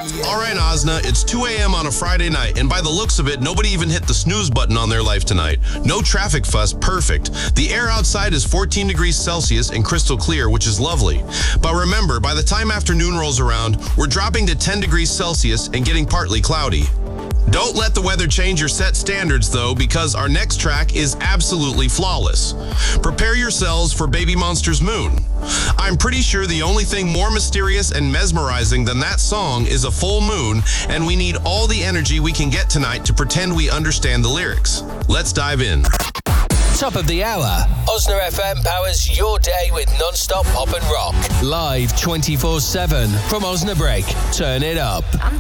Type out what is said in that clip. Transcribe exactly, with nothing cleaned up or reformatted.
All right, Osna, it's two a.m. on a Friday night, and by the looks of it, nobody even hit the snooze button on their life tonight. No traffic fuss, perfect. The air outside is fourteen degrees Celsius and crystal clear, which is lovely. But remember, by the time afternoon rolls around, we're dropping to ten degrees Celsius and getting partly cloudy. Don't let the weather change your set standards, though, because our next track is absolutely flawless. Prepare yourselves for Baby Monster's Moon. I'm pretty sure the only thing more mysterious and mesmerizing than that song is a full moon, and we need all the energy we can get tonight to pretend we understand the lyrics. Let's dive in. Top of the hour. Osna F M powers your day with non-stop pop and rock. Live twenty-four seven from Osna Break. Turn it up.